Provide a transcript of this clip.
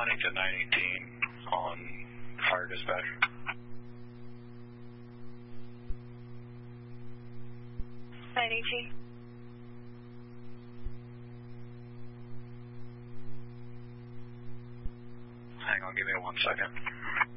Huntington 918 on fire dispatch. Hang on, give me 1 second.